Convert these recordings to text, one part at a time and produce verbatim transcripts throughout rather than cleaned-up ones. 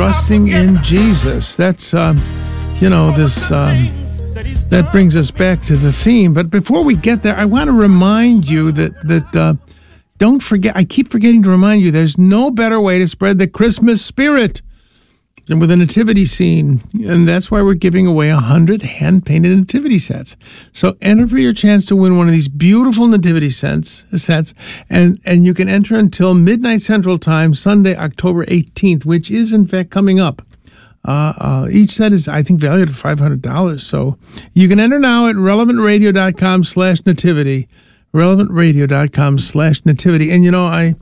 trusting in Jesus. That's, um, you know, this, um, that brings us back to the theme. But before we get there, I want to remind you that, that uh, don't forget, I keep forgetting to remind you, there's no better way to spread the Christmas spirit than with a nativity scene. And that's why we're giving away one hundred hand-painted nativity sets. So enter for your chance to win one of these beautiful nativity sets, sets and, and you can enter until midnight Central Time, Sunday, October eighteenth, which is, in fact, coming up. Uh, uh, each set is, I think, valued at five hundred dollars. So you can enter now at relevantradio.com slash nativity, relevantradio.com slash nativity. And, you know, I...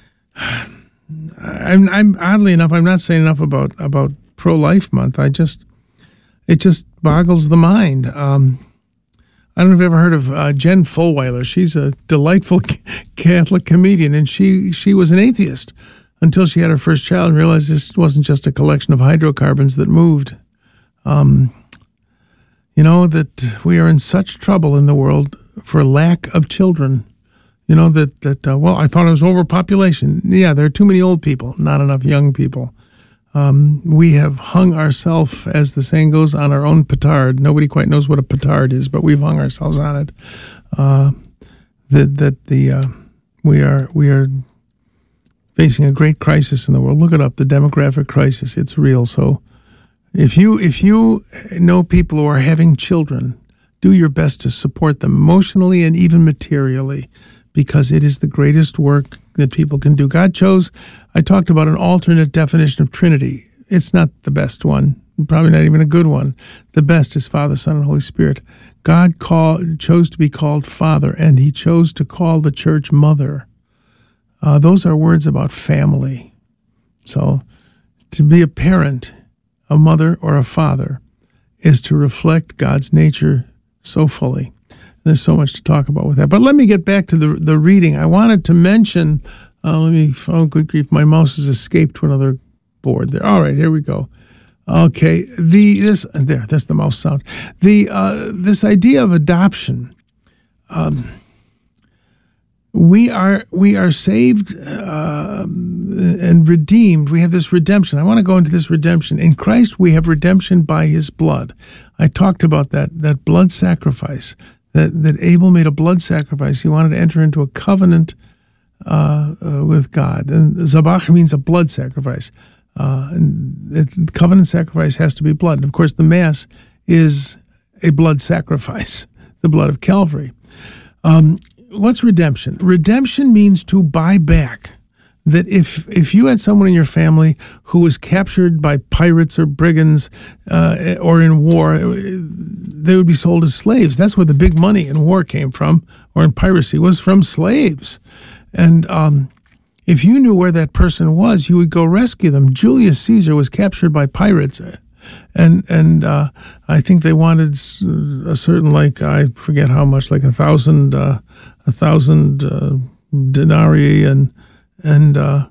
I'm, I'm oddly enough, I'm not saying enough about, about Pro-Life Month. I just, it just boggles the mind. Um, I don't know if you've ever heard of uh, Jen Fulwiler. She's a delightful Catholic comedian, and she, she was an atheist until she had her first child and realized this wasn't just a collection of hydrocarbons that moved. Um, you know, that we are in such trouble in the world for lack of children. You know, that, that uh, well, I thought it was overpopulation. Yeah, there are too many old people, not enough young people. Um, we have hung ourselves, as the saying goes, on our own petard. Nobody quite knows what a petard is, but we've hung ourselves on it. Uh, that that the uh, we are we are facing a great crisis in the world. Look it up, the demographic crisis. It's real. So if you if you know people who are having children, do your best to support them emotionally and even materially, because it is the greatest work that people can do. God chose, I talked about an alternate definition of Trinity. It's not the best one, probably not even a good one. The best is Father, Son, and Holy Spirit. God called, chose to be called Father, and he chose to call the church Mother. Uh, those are words about family. So to be a parent, a mother, or a father is to reflect God's nature so fully. There's so much to talk about with that. But let me get back to the the reading. I wanted to mention, uh, let me, oh, good grief, my mouse has escaped to another board there. All right, here we go. Okay, the this there, that's the mouse sound. The uh, this idea of adoption. Um, we are we are saved uh, and redeemed. We have this redemption. I want to go into this redemption. In Christ, we have redemption by his blood. I talked about that that blood sacrifice. That, that Abel made a blood sacrifice. He wanted to enter into a covenant uh, uh, with God. And Zabach means a blood sacrifice. Uh, and it's, covenant sacrifice has to be blood. And, of course, the Mass is a blood sacrifice, the blood of Calvary. Um, what's redemption? Redemption means to buy back. That if if you had someone in your family who was captured by pirates or brigands uh, or in war, they would be sold as slaves. That's where the big money in war came from, or in piracy, was from slaves. And um, if you knew where that person was, you would go rescue them. Julius Caesar was captured by pirates, and and uh, I think they wanted a certain, like, I forget how much, like a thousand uh, a thousand uh, denarii, and and uh,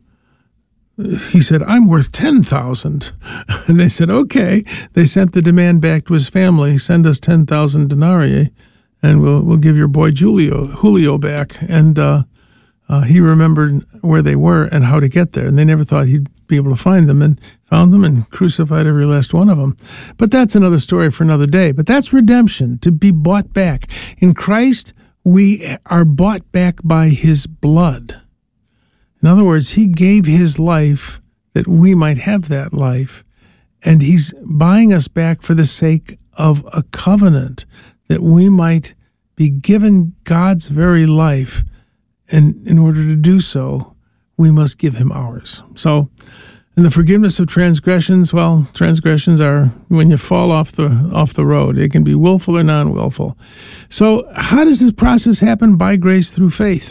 he said, I'm worth ten thousand. And they said, okay. They sent the demand back to his family, send us ten thousand denarii, and we'll we'll give your boy Julio, Julio back. And uh, uh, he remembered where they were and how to get there. And they never thought he'd be able to find them, and found them and crucified every last one of them. But that's another story for another day. But that's redemption, to be bought back. In Christ, we are bought back by his blood. In other words, he gave his life that we might have that life, and he's buying us back for the sake of a covenant, that we might be given God's very life, and in order to do so, we must give him ours. So, in the forgiveness of transgressions, well, transgressions are when you fall off the off the road. It can be willful or non-willful. So, how does this process happen? By grace through faith.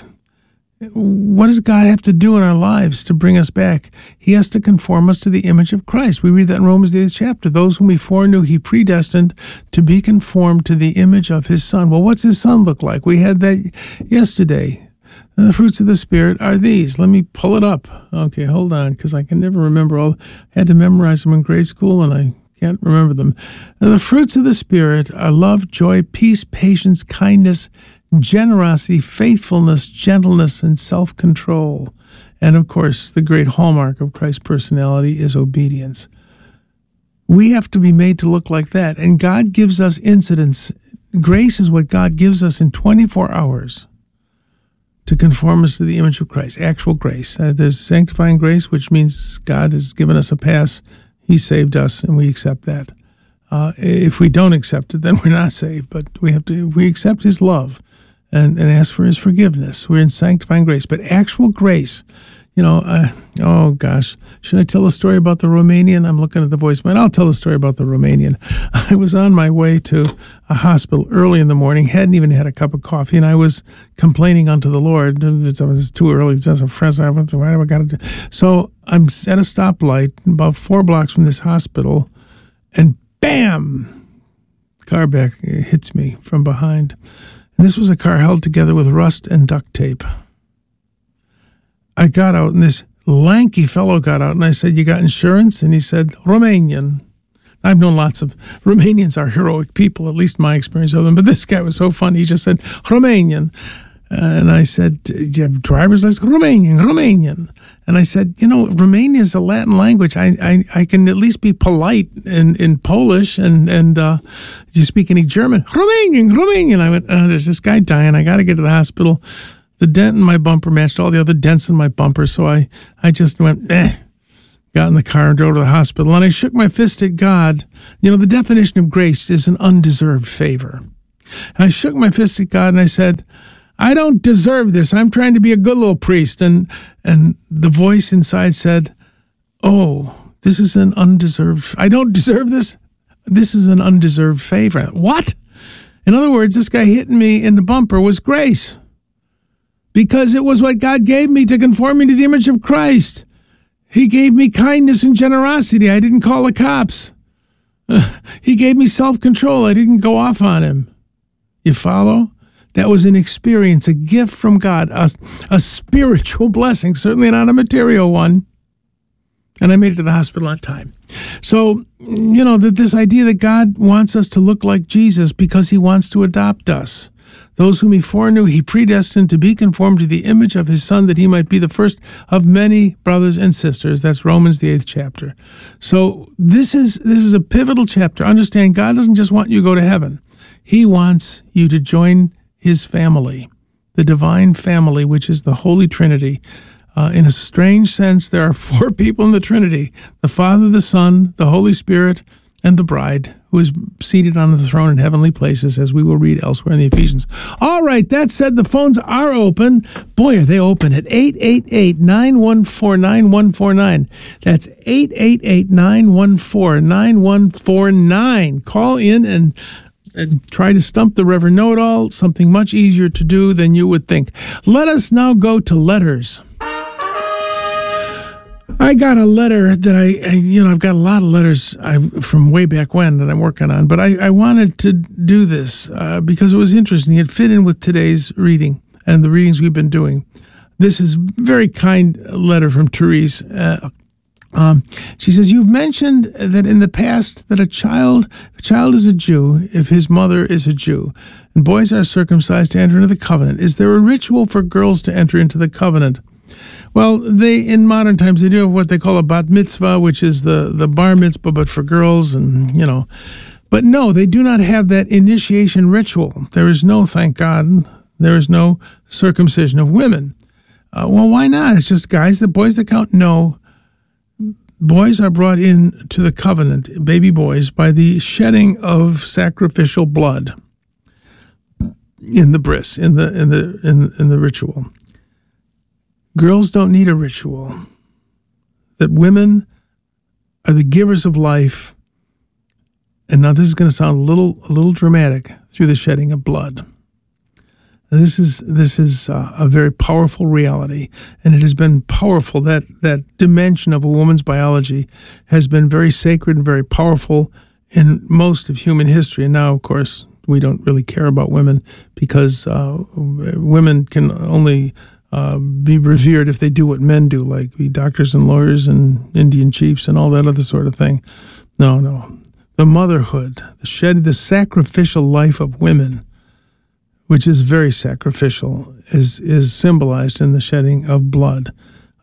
What does God have to do in our lives to bring us back? He has to conform us to the image of Christ. We read that in Romans the eighth chapter. Those whom he foreknew, he predestined to be conformed to the image of his Son. Well, what's his Son look like? We had that yesterday. And the fruits of the Spirit are these. Let me pull it up. Okay, hold on, because I can never remember all. I had to memorize them in grade school, and I can't remember them. And the fruits of the Spirit are love, joy, peace, patience, kindness, generosity, faithfulness, gentleness, and self-control. And of course, the great hallmark of Christ's personality is obedience. We have to be made to look like that. And God gives us incidents. Grace is what God gives us in twenty-four hours to conform us to the image of Christ, actual grace. Uh, there's sanctifying grace, which means God has given us a pass. He saved us, and we accept that. Uh, if we don't accept it, then we're not saved. But we have to. We accept His love and, and ask for His forgiveness. We're in sanctifying grace. But actual grace, you know, uh, oh gosh, should I tell a story about the Romanian? I'm looking at the voicemail. I'll tell a story about the Romanian. I was on my way to a hospital early in the morning, hadn't even had a cup of coffee, and I was complaining unto the Lord. It was too early. It's a fresh. Why do I got to do? So I'm at a stoplight about four blocks from this hospital, and bam, car back hits me from behind. And this was a car held together with rust and duct tape. I got out, and this lanky fellow got out, and I said, "You got insurance?" And he said, "Romanian." I've known lots of Romanians are heroic people, at least my experience of them. But this guy was so funny. He just said, "Romanian." And I said, "Do you have driver's license?" "Romanian, Romanian." And I said, "You know, Romanian is a Latin language. I I, I can at least be polite in, in Polish. And, and uh, do you speak any German?" "Romanian, Romanian." I went, oh, there's this guy dying. I got to get to the hospital. The dent in my bumper matched all the other dents in my bumper, so I, I just went, eh, got in the car and drove to the hospital. And I shook my fist at God. You know, the definition of grace is an undeserved favor. And I shook my fist at God and I said, "I don't deserve this. I'm trying to be a good little priest." And and the voice inside said, "Oh, this is an undeserved, I don't deserve this. This is an undeserved favor." What? In other words, this guy hitting me in the bumper was grace. Because it was what God gave me to conform me to the image of Christ. He gave me kindness and generosity. I didn't call the cops. Uh, he gave me self-control. I didn't go off on him. You follow? That was an experience, a gift from God, a, a spiritual blessing, certainly not a material one. And I made it to the hospital on time. So, you know, that this idea that God wants us to look like Jesus because He wants to adopt us. Those whom He foreknew, He predestined to be conformed to the image of His Son, that He might be the first of many brothers and sisters. That's Romans, the eighth chapter. So this is this is a pivotal chapter. Understand, God doesn't just want you to go to heaven. He wants you to join His family, the divine family, which is the Holy Trinity. Uh, in a strange sense, there are four people in the Trinity: the Father, the Son, the Holy Spirit, and the bride, who is seated on the throne in heavenly places, as we will read elsewhere in the Ephesians. All right, that said, the phones are open. Boy, are they open at eight eight eight, nine one four, nine one four nine. That's eight eight eight, nine one four, nine one four nine. Call in and, and try to stump the Reverend Know-It-All, something much easier to do than you would think. Let us now go to letters. I got a letter that I, I, you know, I've got a lot of letters I, from way back when that I'm working on, but I, I wanted to do this uh, because it was interesting. It fit in with today's reading and the readings we've been doing. This is a very kind letter from Therese. Uh, um, she says, "You've mentioned that in the past that a child, a child is a Jew if his mother is a Jew, and boys are circumcised to enter into the covenant. Is there a ritual for girls to enter into the covenant?" Well, they in modern times, they do have what they call a bat mitzvah, which is the, the bar mitzvah, but for girls, and, you know. But no, they do not have that initiation ritual. There is no, thank God, there is no circumcision of women. Uh, well, why not? It's just guys, the boys that count. No. Boys are brought in to the covenant, baby boys, by the shedding of sacrificial blood in the bris, in the in the in, in the ritual. Girls don't need a ritual. That women are the givers of life. And now this is going to sound a little a little dramatic, through the shedding of blood. This is this is uh, a very powerful reality, and it has been powerful. That that dimension of a woman's biology has been very sacred and very powerful in most of human history. And now, of course, we don't really care about women because uh, women can only uh, be revered if they do what men do, like be doctors and lawyers and Indian chiefs and all that other sort of thing. No, no. The motherhood, the shed, the sacrificial life of women, which is very sacrificial, is is symbolized in the shedding of blood.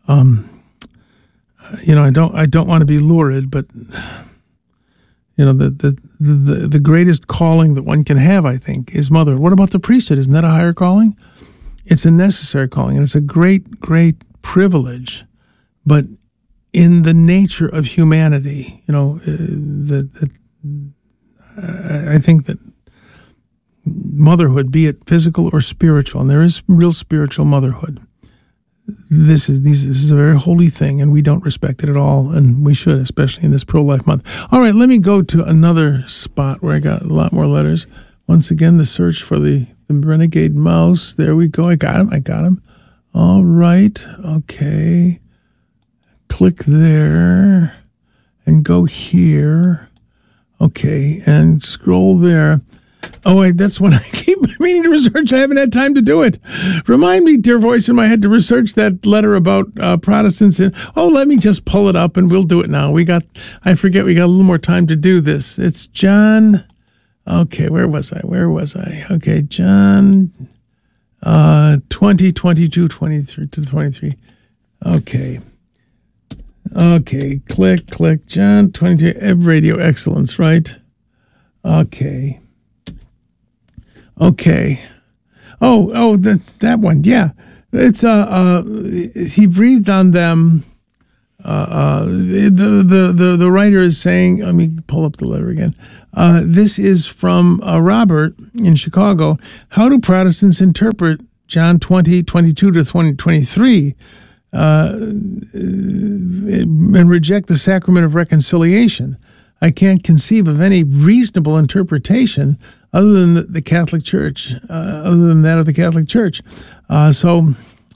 Um, you know, I don't I don't want to be lurid, but you know, the, the the the greatest calling that one can have, I think, is mother. What about the priesthood? Isn't that a higher calling? It's a necessary calling, and it's a great, great privilege. But in the nature of humanity, you know, uh, that, that uh, I think that motherhood, be it physical or spiritual, and there is real spiritual motherhood. This is these, this is a very holy thing, and we don't respect it at all, and we should, especially in this pro-life month. All right, let me go to another spot where I got a lot more letters. Once again, the search for the, the Renegade Mouse. There we go. I got him. I got him. All right. Okay. Click there and go here. Okay, and scroll there. Oh, wait, that's what I keep meaning to research. I haven't had time to do it. Remind me, dear voice in my head, to research that letter about uh, Protestants. In, oh, let me just pull it up, and we'll do it now. We got, I forget, we got a little more time to do this. It's John. Okay, where was I? Where was I? Okay, John uh, twenty, twenty-two, twenty-three to twenty-three. Okay. Okay, click, click. John twenty-two, Radio Excellence, right? Okay. Okay. Oh, oh, the, that one. Yeah. It's, uh, uh, he breathed on them. Uh, uh, the, the, the, the writer is saying, let me pull up the letter again. Uh, this is from uh, Robert in Chicago. How do Protestants interpret John twenty, twenty-two to twenty, twenty-three, uh, and reject the sacrament of reconciliation? I can't conceive of any reasonable interpretation other than the, the Catholic Church, uh, other than that of the Catholic Church. Uh, so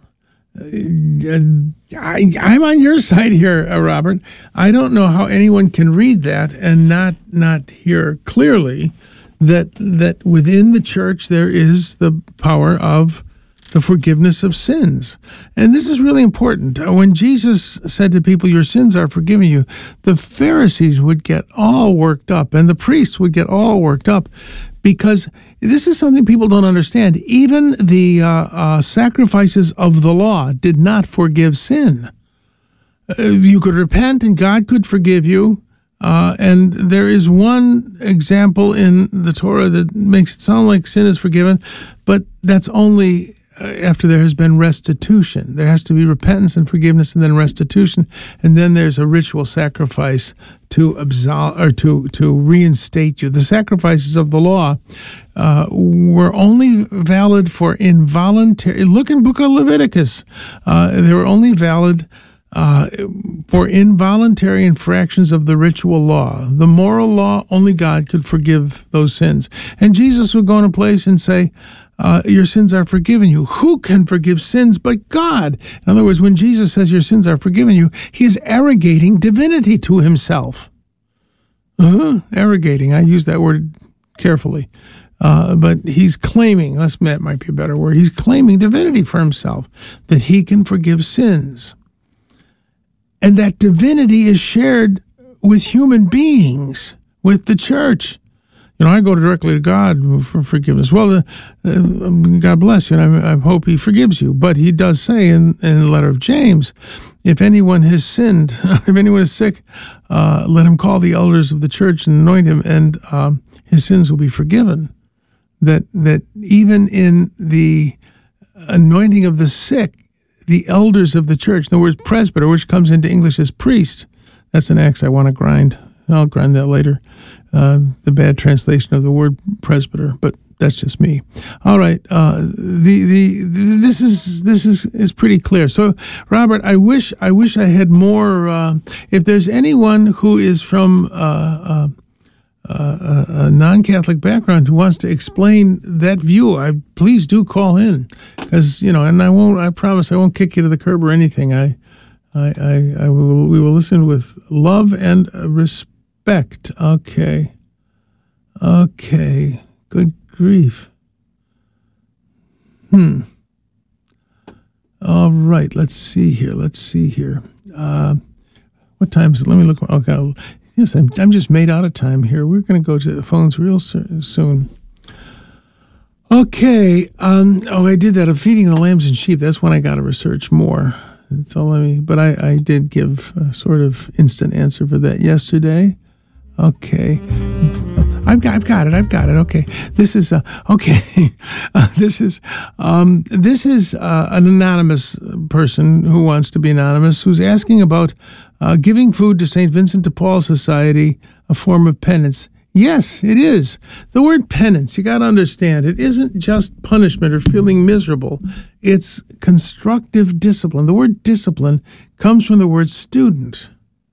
uh, I, I'm on your side here, uh, Robert. I don't know how anyone can read that and not not hear clearly that that within the Church there is the power of the forgiveness of sins. And this is really important. When Jesus said to people, your sins are forgiven you, the Pharisees would get all worked up and the priests would get all worked up, because this is something people don't understand. Even the uh, uh, sacrifices of the law did not forgive sin. Uh, you could repent and God could forgive you. Uh, and there is one example in the Torah that makes it sound like sin is forgiven, but that's only after there has been restitution. There has to be repentance and forgiveness and then restitution, and then there's a ritual sacrifice to absolve or to, to reinstate you. The sacrifices of the law uh, were only valid for involuntary. Look in Book of Leviticus. Uh, they were only valid uh, for involuntary infractions of the ritual law. The moral law, only God could forgive those sins. And Jesus would go in a place and say, Uh, your sins are forgiven you. Who can forgive sins but God? In other words, when Jesus says your sins are forgiven you, he is arrogating divinity to himself. Uh-huh, arrogating. I use that word carefully. Uh, but he's claiming, that's, that might be a better word, he's claiming divinity for himself, that he can forgive sins. And that divinity is shared with human beings, with the church. You know, I go directly to God for forgiveness. Well, uh, uh, God bless you, and I, I hope he forgives you. But he does say in, in the letter of James, if anyone has sinned, if anyone is sick, uh, let him call the elders of the church and anoint him, and um, his sins will be forgiven. That that even in the anointing of the sick, the elders of the church, in other words, presbyter, which comes into English as priest, that's an axe I want to grind. I'll grind that later. Uh, the bad translation of the word presbyter, but that's just me. All right, uh, the, the the this is this is is pretty clear. So, Robert, I wish I wish I had more. Uh, if there's anyone who is from uh, uh, uh, a non-Catholic background who wants to explain that view, I please do call in, because you know, and I won't. I promise I won't kick you to the curb or anything. I I I, I will. We will listen with love and respect. Okay. Okay. Good grief. Hmm. All right. Let's see here. Let's see here. Uh, what time is it? Let me look. Okay. Yes, I'm, I'm just made out of time here. We're going to go to the phones real soon. Okay. Um, oh, I did that of feeding the lambs and sheep. That's when I got to research more. So let me, but I, I did give a sort of instant answer for that yesterday. Okay. I've got, I've got it. I've got it. Okay. This is, uh, okay. Uh, this is, um, this is, uh, an anonymous person who wants to be anonymous, who's asking about, uh, giving food to Saint Vincent de Paul Society, a form of penance. Yes, it is. The word penance, you got to understand, it isn't just punishment or feeling miserable. It's constructive discipline. The word discipline comes from the word student.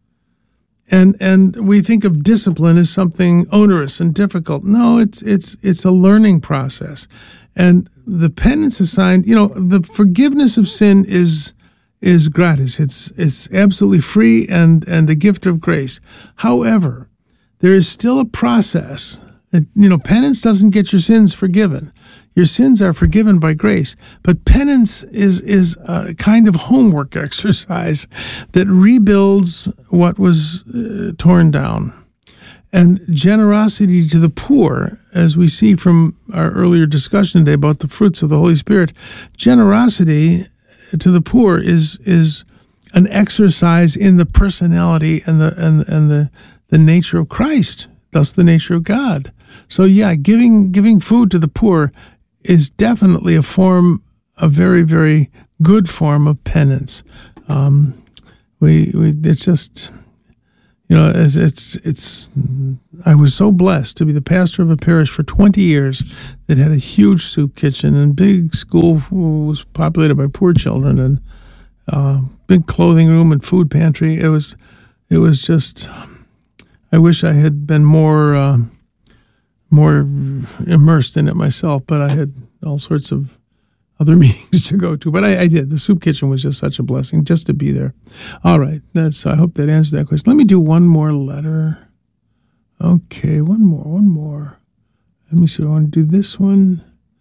And and we think of discipline as something onerous and difficult. No, it's it's it's a learning process. And the penance assigned, you know, the forgiveness of sin is is gratis. It's it's absolutely free and, and a gift of grace. However, there is still a process. It, you know, penance doesn't get your sins forgiven. Your sins are forgiven by grace. But penance is is a kind of homework exercise that rebuilds what was uh, torn down. And generosity to the poor, as we see from our earlier discussion today about the fruits of the Holy Spirit, generosity to the poor is is an exercise in the personality and the and and the the nature of Christ, thus the nature of God. So yeah, giving giving food to the poor is definitely a form, a very, very good form of penance. Um, we, we, it's just, you know, it's, it's, it's, I was so blessed to be the pastor of a parish for twenty years that had a huge soup kitchen and big school was populated by poor children and uh, big clothing room and food pantry. It was, it was just, I wish I had been more, uh, more immersed in it myself, but I had all sorts of other meetings to go to. But I, I did. The soup kitchen was just such a blessing just to be there. All right. That's. I hope that answers that question. Let me do one more letter. Okay, one more, one more. Let me see. I want to do this one.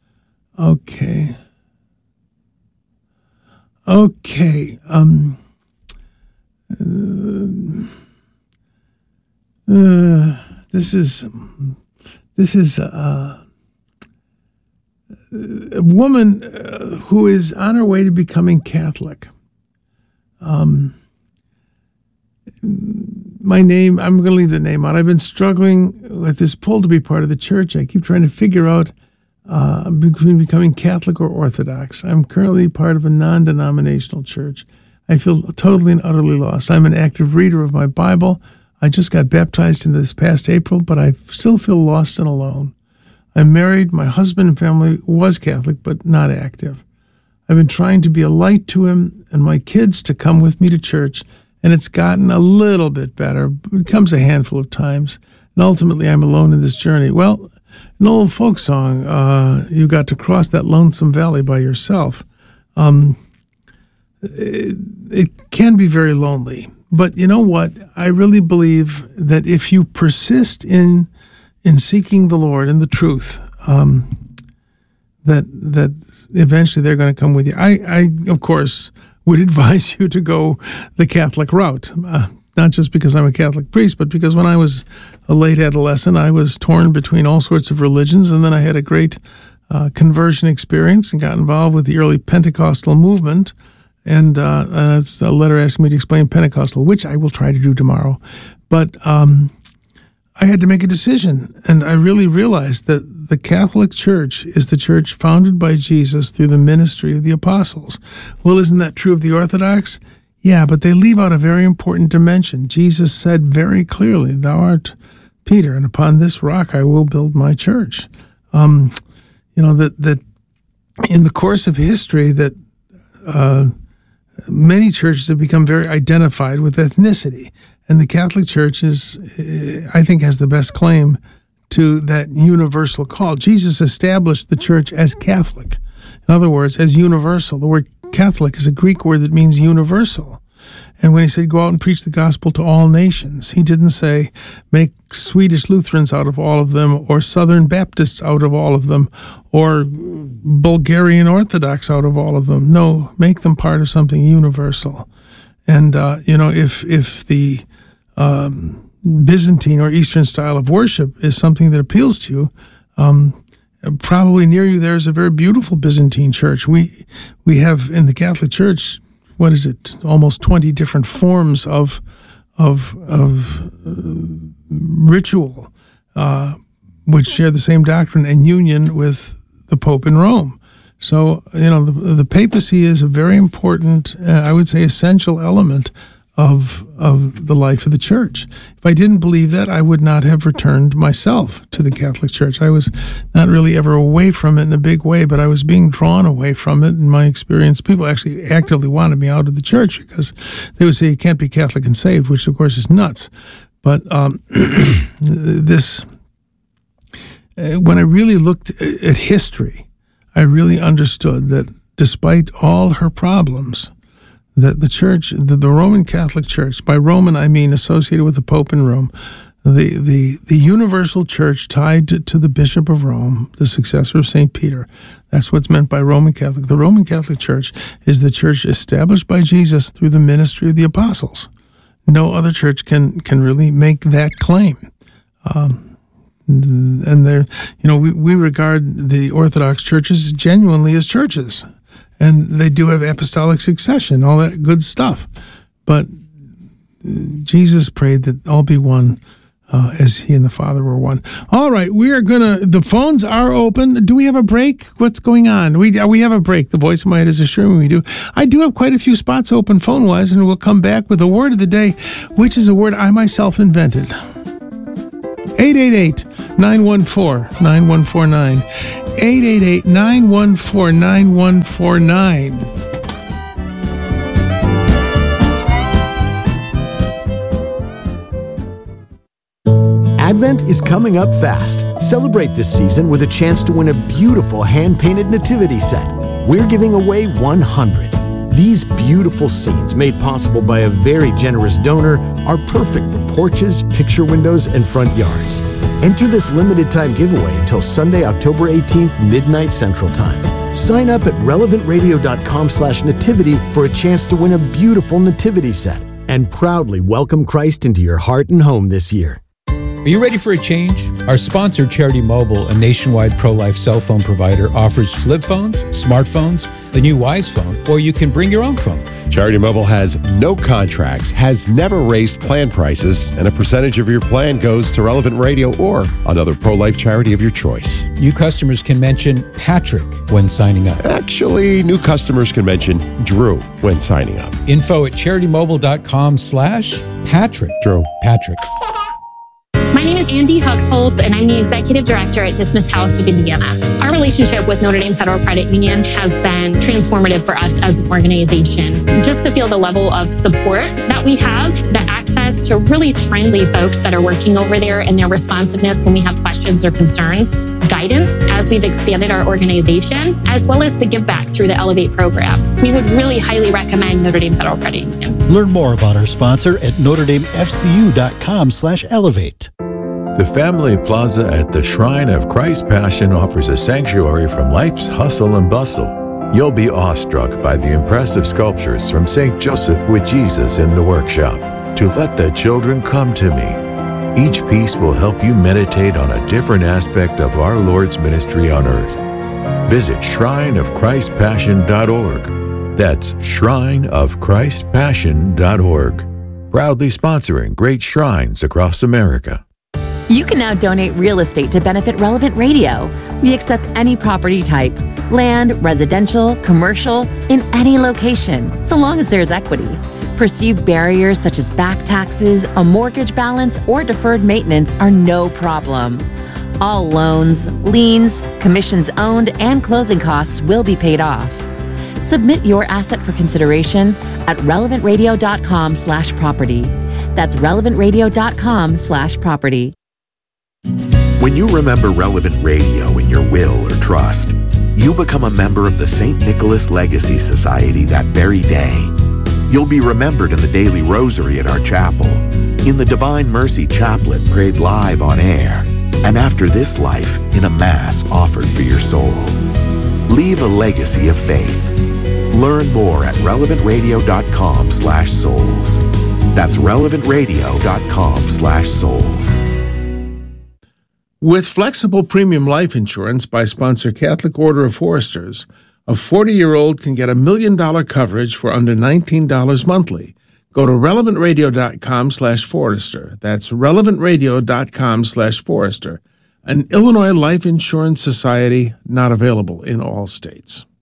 Okay. Okay. Um. Uh, uh, this is. This is a, a woman uh, who is on her way to becoming Catholic. Um, my name, I'm going to leave the name out. I've been struggling with this pull to be part of the church. I keep trying to figure out uh, between becoming Catholic or Orthodox. I'm currently part of a non-denominational church. I feel totally and utterly lost. I'm an active reader of my Bible. I just got baptized in this past April, but I still feel lost and alone. I'm married. My husband and family was Catholic, but not active. I've been trying to be a light to him and my kids to come with me to church, and it's gotten a little bit better. It comes a handful of times, and ultimately I'm alone in this journey. Well, an old folk song, uh, you got to cross that lonesome valley by yourself. Um, it, it can be very lonely. But you know what? I really believe that if you persist in in seeking the Lord and the truth, um, that that eventually they're going to come with you. I, I, of course, would advise you to go the Catholic route, uh, not just because I'm a Catholic priest, but because when I was a late adolescent, I was torn between all sorts of religions, and then I had a great uh, conversion experience and got involved with the early Pentecostal movement. And uh, uh, it's a letter asking me to explain Pentecostal, which I will try to do tomorrow. But um, I had to make a decision, and I really realized that the Catholic Church is the church founded by Jesus through the ministry of the apostles. Well, isn't that true of the Orthodox? Yeah, but they leave out a very important dimension. Jesus said very clearly, "Thou art Peter, and upon this rock I will build my church." Um, you know, that, that in the course of history that... Uh, Many churches have become very identified with ethnicity, and the Catholic Church is, I think, has the best claim to that universal call. Jesus established the church as Catholic. In other words, as universal. The word Catholic is a Greek word that means universal. And when he said, go out and preach the gospel to all nations, he didn't say, make Swedish Lutherans out of all of them, or Southern Baptists out of all of them, or Bulgarian Orthodox out of all of them. No, make them part of something universal. And, uh, you know, if, if the um, Byzantine or Eastern style of worship is something that appeals to you, um, probably near you there is a very beautiful Byzantine church. We, we have in the Catholic Church what is it, almost twenty different forms of of of uh, ritual, uh, which share the same doctrine and union with the Pope in Rome. So, you know, the, the papacy is a very important, uh, I would say, essential element of of the life of the Church. If I didn't believe that, I would not have returned myself to the Catholic Church. I was not really ever away from it in a big way, but I was being drawn away from it. In my experience, people actually actively wanted me out of the Church because they would say you can't be Catholic and saved, which of course is nuts. But um, this, uh, when I really looked at history, I really understood that despite all her problems, that the Church, the, the Roman Catholic Church, by Roman I mean associated with the Pope in Rome, the the, the universal Church tied to, to the Bishop of Rome, the successor of Saint Peter. That's what's meant by Roman Catholic. The Roman Catholic Church is the Church established by Jesus through the ministry of the apostles. No other church can can really make that claim. Um, and there, you know, we, we regard the Orthodox churches genuinely as churches. And they do have apostolic succession, all that good stuff. But Jesus prayed that all be one uh, as he and the Father were one. All right, we are going to, the phones are open. Do we have a break? What's going on? We we have a break. The voice of my head is assuring we do. I do have quite a few spots open phone-wise, and we'll come back with a word of the day, which is a word I myself invented. eight eight eight, nine one four, nine one four nine. eight eight eight, nine one four, nine one four nine. Advent is coming up fast. Celebrate this season with a chance to win a beautiful hand-painted nativity set. We're giving away one hundred. These beautiful scenes, made possible by a very generous donor, are perfect for porches, picture windows, and front yards. Enter this limited-time giveaway until Sunday, October eighteenth, midnight Central Time. Sign up at relevant radio dot com slash nativity for a chance to win a beautiful nativity set and proudly welcome Christ into your heart and home this year. Are you ready for a change? Our sponsor, Charity Mobile, a nationwide pro-life cell phone provider, offers flip phones, smartphones, the new Wise phone, or you can bring your own phone. Charity Mobile has no contracts, has never raised plan prices, and a percentage of your plan goes to Relevant Radio or another pro-life charity of your choice. New customers can mention Patrick when signing up. Actually, new customers can mention Drew when signing up. Info at charitymobile.com slash Patrick. Drew. Patrick. My name is Andy Huxhold, and I'm the Executive Director at Dismiss House of Indiana. Our relationship with Notre Dame Federal Credit Union has been transformative for us as an organization. Just to feel the level of support that we have, the access to really friendly folks that are working over there, and their responsiveness when we have questions or concerns, guidance as we've expanded our organization, as well as the give back through the Elevate program. We would really highly recommend Notre Dame Federal Credit Union. Learn more about our sponsor at notre dame f c u dot com slash elevate. The Family Plaza at the Shrine of Christ Passion offers a sanctuary from life's hustle and bustle. You'll be awestruck by the impressive sculptures from Saint Joseph with Jesus in the workshop, To Let the Children Come to Me. Each piece will help you meditate on a different aspect of our Lord's ministry on earth. Visit shrine of christ passion dot org. That's shrine of christ passion dot org. Proudly sponsoring great shrines across America. You can now donate real estate to benefit Relevant Radio. We accept any property type, land, residential, commercial, in any location, so long as there's equity. Perceived barriers such as back taxes, a mortgage balance, or deferred maintenance are no problem. All loans, liens, commissions owned, and closing costs will be paid off. Submit your asset for consideration at relevant radio dot com slash property. That's relevant radio dot com slash property. When you remember Relevant Radio in your will or trust, you become a member of the Saint Nicholas Legacy Society that very day. You'll be remembered in the daily rosary at our chapel, in the Divine Mercy Chaplet prayed live on air, and after this life in a Mass offered for your soul. Leave a legacy of faith. Learn more at relevant radio dot com slash souls. That's relevant radio dot com slash souls. With flexible premium life insurance by sponsor Catholic Order of Foresters, A forty-year-old can get a million-dollar coverage for under nineteen dollars monthly. Go to relevantradio.com slash Forrester. That's relevantradio.com slash Forrester. An Illinois Life Insurance Society, not available in all states.